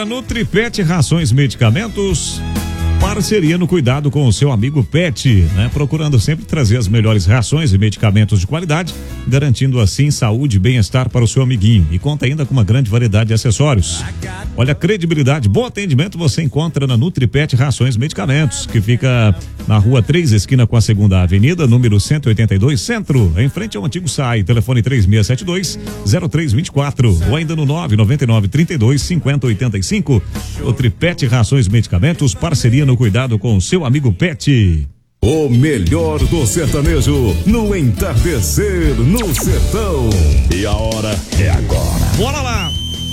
Olha, no Tripet Rações Medicamentos, parceria no cuidado com o seu amigo Pet, né? Procurando sempre trazer as melhores rações e medicamentos de qualidade, garantindo assim saúde e bem-estar para o seu amiguinho. E conta ainda com uma grande variedade de acessórios. Olha, credibilidade, bom atendimento você encontra na Nutripet Rações Medicamentos, que fica na Rua 3, esquina com a 2ª Avenida, número 182, Centro, em frente ao antigo SAI, telefone 3672-0324, ou ainda no 999-32-5085. Nutripet Rações Medicamentos, parceria no cuidado com o seu amigo Pet. O melhor do sertanejo no entardecer no sertão. E a hora é agora. Bora lá!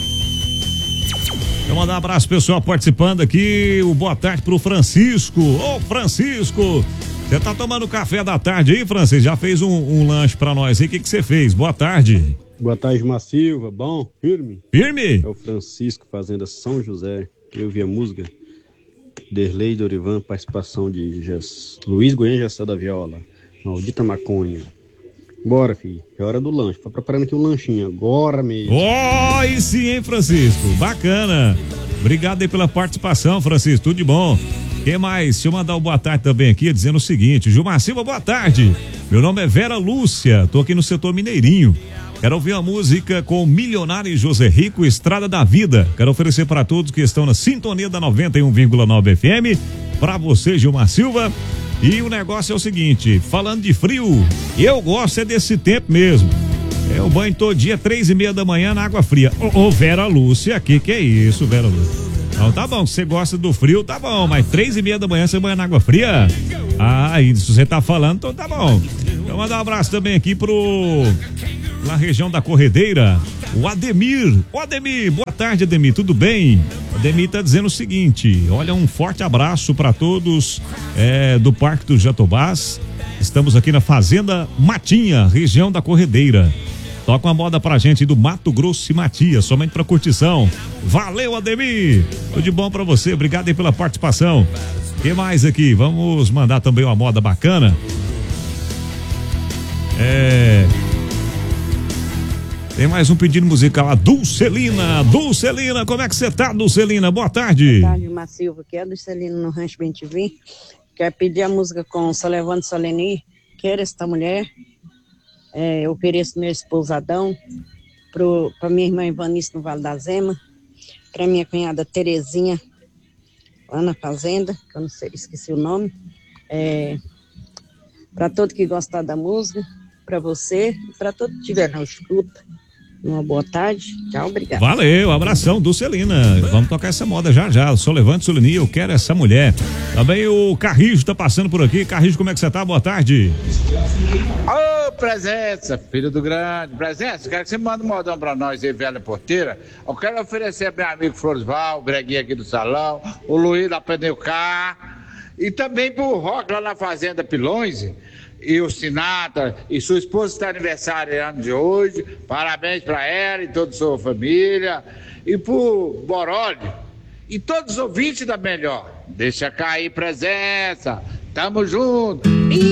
Vou mandar um abraço pessoal participando aqui. O boa tarde pro Francisco. Ô Francisco, você tá tomando café da tarde aí, Francisco? Já fez um lanche pra nós aí? O que você fez? Boa tarde. Boa tarde, Gilmar Silva. Bom? Firme? Firme? É o Francisco, Fazenda São José. Eu vi a música. Derlei Dorivan, participação de Luiz Goiânia Gessé da Viola. Maldita Maconha. Bora, filho. É hora do lanche. Tô preparando aqui um lanchinho agora mesmo. Oh, e sim, hein, Francisco? Bacana. Obrigado aí pela participação, Francisco. Tudo de bom. Quem mais? Deixa eu mandar um boa tarde também aqui, dizendo o seguinte: Gilmar Silva, boa tarde. Meu nome é Vera Lúcia. Tô aqui no setor Mineirinho. Quero ouvir a música com o Milionário José Rico, Estrada da Vida. Quero oferecer para todos que estão na sintonia da 91,9 FM. Para você, Gilmar Silva. E o negócio é o seguinte, falando de frio, eu gosto é desse tempo mesmo. É o banho todo dia, 3:30 da manhã na água fria. Ô, Vera Lúcia, aqui, que é isso, Vera Lúcia? Então tá bom, se você gosta do frio, tá bom, mas 3:30 da manhã você banha na água fria? Ah, e se você tá falando, então tá bom. Eu vou mandar um abraço também aqui na região da Corredeira, o Ademir. Ô Ademir, boa tarde, Ademir, tudo bem? O Ademir tá dizendo o seguinte: olha, um forte abraço para todos do Parque dos Jatobás. Estamos aqui na Fazenda Matinha, região da Corredeira. Toca uma moda pra gente do Mato Grosso e Matias, somente pra curtição. Valeu, Ademir! Tudo de bom pra você, obrigado aí pela participação. O que mais aqui? Vamos mandar também uma moda bacana. Tem mais um pedido musical, a Dulcelina. Dulcelina, como é que você tá, Dulcelina? Boa tarde. Boa tarde, Gilmar Silva, que é a Dulcelina no Rancho Bem-te-Vi. Quero pedir a música com Solevando Soleni, Quero Esta Mulher. Eu ofereço meu esposadão, para minha irmã Ivanice no Vale da Zema, para minha cunhada Terezinha, lá na fazenda, que eu não sei, esqueci o nome. Para todo que gostar da música, para você, para todo que estiver na escuta. Uma boa tarde, tchau, obrigado. Valeu, abração, Dulcelina. Vamos tocar essa moda já. Sou Levante Soleni, eu quero essa mulher. Também o Carrijo tá passando por aqui. Carrijo, como é que você tá? Boa tarde. Ô, Presença, filho do grande. Presença, quero que você mande um modão pra nós aí, velha porteira. Eu quero oferecer pro meu amigo Floresval, o Breguinho aqui do salão, o Luiz da Pneu Car, e também pro Rock lá na Fazenda Pilões. E o Sinatra, e sua esposa está aniversariando de hoje, parabéns para ela e toda a sua família, e pro Boroli, e todos os ouvintes da Melhor. Deixa cair, Presença, tamo junto.